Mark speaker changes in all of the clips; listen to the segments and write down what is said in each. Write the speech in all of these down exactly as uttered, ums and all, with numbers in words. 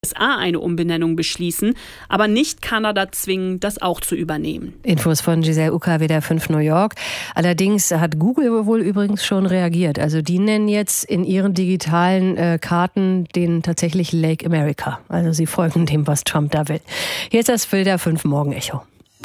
Speaker 1: U S A eine Umbenennung beschließen, aber nicht Kanada zwingen, das auch zu übernehmen.
Speaker 2: Infos von Giselle Ucker, W D R fünf New York. Allerdings hat Google wohl übrigens schon reagiert. Also die nennen jetzt in ihren digitalen äh, Karten den tatsächlich Lake America. Also sie folgen dem, was Trump da will. Jetzt das W D R fünf Morgenecho.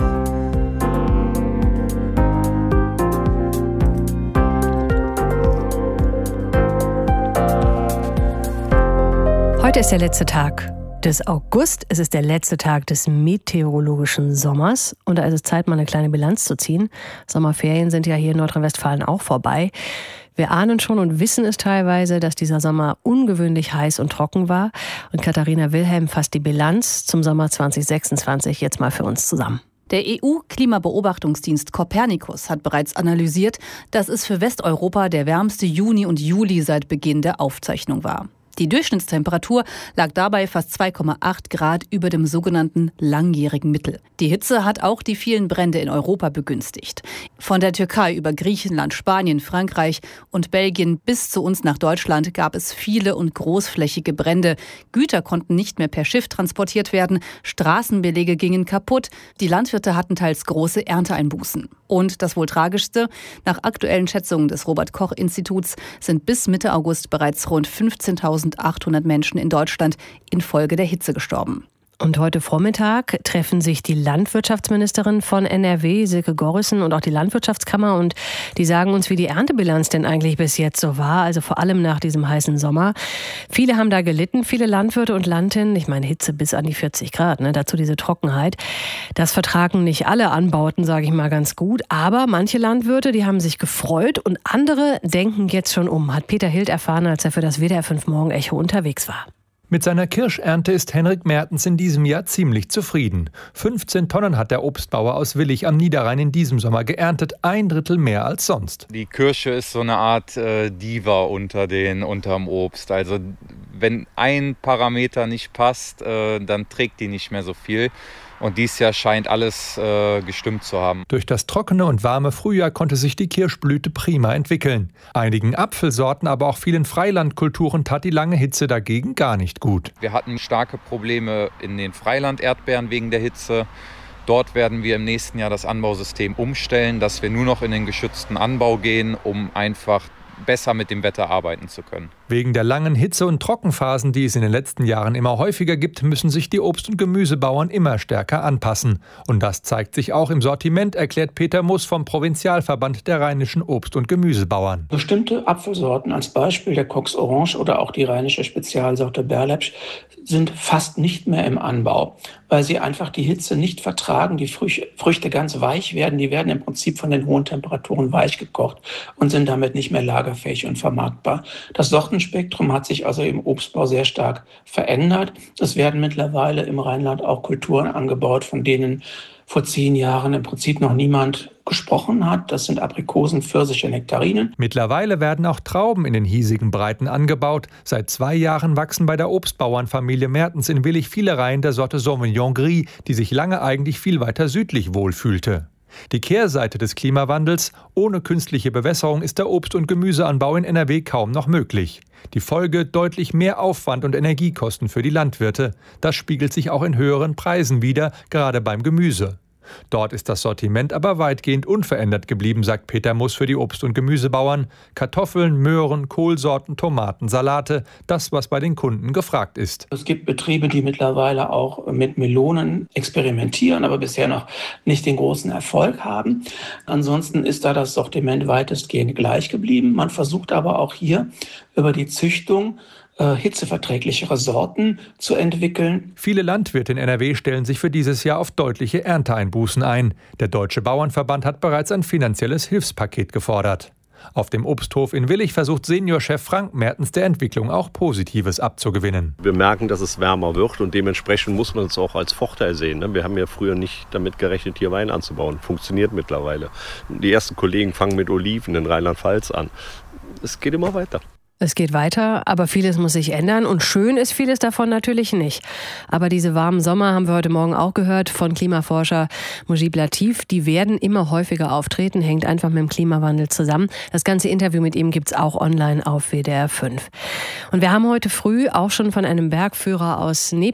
Speaker 2: Heute ist der letzte Tag des August. Es ist der letzte Tag des meteorologischen Sommers. Und da ist es Zeit, mal eine kleine Bilanz zu ziehen. Sommerferien sind ja hier in Nordrhein-Westfalen auch vorbei. Wir ahnen schon und wissen es teilweise, dass dieser Sommer ungewöhnlich heiß und trocken war. Und Katharina Wilhelm fasst die Bilanz zum Sommer zwanzig sechsundzwanzig jetzt mal für uns zusammen.
Speaker 3: Der E U-Klimabeobachtungsdienst Copernicus hat bereits analysiert, dass es für Westeuropa der wärmste Juni und Juli seit Beginn der Aufzeichnung war. Die Durchschnittstemperatur lag dabei fast zwei Komma acht Grad über dem sogenannten langjährigen Mittel. Die Hitze hat auch die vielen Brände in Europa begünstigt. Von der Türkei über Griechenland, Spanien, Frankreich und Belgien bis zu uns nach Deutschland gab es viele und großflächige Brände. Güter konnten nicht mehr per Schiff transportiert werden, Straßenbelege gingen kaputt, die Landwirte hatten teils große Ernteeinbußen. Und das wohl Tragischste, nach aktuellen Schätzungen des Robert-Koch-Instituts sind bis Mitte August bereits rund fünfzehntausendachthundert Menschen in Deutschland infolge der Hitze gestorben.
Speaker 2: Und heute Vormittag treffen sich die Landwirtschaftsministerin von N R W, Silke Gorissen, und auch die Landwirtschaftskammer. Und die sagen uns, wie die Erntebilanz denn eigentlich bis jetzt so war. Also vor allem nach diesem heißen Sommer. Viele haben da gelitten, viele Landwirte und Landhinnen. Ich meine, Hitze bis an die vierzig Grad, ne? Dazu diese Trockenheit. Das vertragen nicht alle Anbauten, sage ich mal ganz gut. Aber manche Landwirte, die haben sich gefreut und andere denken jetzt schon um. Hat Peter Hild erfahren, als er für das W D R fünf Morgenecho unterwegs war.
Speaker 4: Mit seiner Kirschernte ist Henrik Mertens in diesem Jahr ziemlich zufrieden. fünfzehn Tonnen hat der Obstbauer aus Willich am Niederrhein in diesem Sommer geerntet, ein Drittel mehr als sonst.
Speaker 5: Die Kirsche ist so eine Art äh, Diva unter den, unterm Obst. Also wenn ein Parameter nicht passt, äh, dann trägt die nicht mehr so viel. Und dieses Jahr scheint alles äh, gestimmt zu haben.
Speaker 4: Durch das trockene und warme Frühjahr konnte sich die Kirschblüte prima entwickeln. Einigen Apfelsorten, aber auch vielen Freilandkulturen tat die lange Hitze dagegen gar nicht gut.
Speaker 5: Wir hatten starke Probleme in den Freilanderdbeeren wegen der Hitze. Dort werden wir im nächsten Jahr das Anbausystem umstellen, dass wir nur noch in den geschützten Anbau gehen, um einfach besser mit dem Wetter arbeiten zu können.
Speaker 4: Wegen der langen Hitze- und Trockenphasen, die es in den letzten Jahren immer häufiger gibt, müssen sich die Obst- und Gemüsebauern immer stärker anpassen. Und das zeigt sich auch im Sortiment, erklärt Peter Muss vom Provinzialverband der rheinischen Obst- und Gemüsebauern.
Speaker 6: Bestimmte Apfelsorten, als Beispiel der Cox Orange oder auch die rheinische Spezialsorte Berlepsch, sind fast nicht mehr im Anbau, weil sie einfach die Hitze nicht vertragen, die Früchte ganz weich werden. Die werden im Prinzip von den hohen Temperaturen weich gekocht und sind damit nicht mehr lagerfähig und vermarktbar. Das Sortenspektrum hat sich also im Obstbau sehr stark verändert. Es werden mittlerweile im Rheinland auch Kulturen angebaut, von denen vor zehn Jahren im Prinzip noch niemand gesprochen hat. Das sind Aprikosen, Pfirsiche, Nektarinen.
Speaker 4: Mittlerweile werden auch Trauben in den hiesigen Breiten angebaut. Seit zwei Jahren wachsen bei der Obstbauernfamilie Mertens in Willich viele Reihen der Sorte Sauvignon Gris, die sich lange eigentlich viel weiter südlich wohlfühlte. Die Kehrseite des Klimawandels: ohne künstliche Bewässerung ist der Obst- und Gemüseanbau in N R W kaum noch möglich. Die Folge: deutlich mehr Aufwand und Energiekosten für die Landwirte. Das spiegelt sich auch in höheren Preisen wider, gerade beim Gemüse. Dort ist das Sortiment aber weitgehend unverändert geblieben, sagt Peter Muss für die Obst- und Gemüsebauern. Kartoffeln, Möhren, Kohlsorten, Tomaten, Salate, das, was bei den Kunden gefragt ist.
Speaker 6: Es gibt Betriebe, die mittlerweile auch mit Melonen experimentieren, aber bisher noch nicht den großen Erfolg haben. Ansonsten ist da das Sortiment weitestgehend gleich geblieben. Man versucht aber auch hier über die Züchtung hitzeverträglichere Sorten zu entwickeln.
Speaker 4: Viele Landwirte in N R W stellen sich für dieses Jahr auf deutliche Ernteeinbußen ein. Der Deutsche Bauernverband hat bereits ein finanzielles Hilfspaket gefordert. Auf dem Obsthof in Willich versucht Seniorchef Frank Mertens der Entwicklung auch Positives abzugewinnen.
Speaker 7: Wir merken, dass es wärmer wird und dementsprechend muss man es auch als Vorteil sehen. Wir haben ja früher nicht damit gerechnet, hier Wein anzubauen. Funktioniert mittlerweile. Die ersten Kollegen fangen mit Oliven in Rheinland-Pfalz an. Es geht immer weiter.
Speaker 2: Es geht weiter, aber vieles muss sich ändern und schön ist vieles davon natürlich nicht. Aber diese warmen Sommer haben wir heute Morgen auch gehört von Klimaforscher Mujib Latif. Die werden immer häufiger auftreten, hängt einfach mit dem Klimawandel zusammen. Das ganze Interview mit ihm gibt's auch online auf W D R fünf. Und wir haben heute früh auch schon von einem Bergführer aus Nepal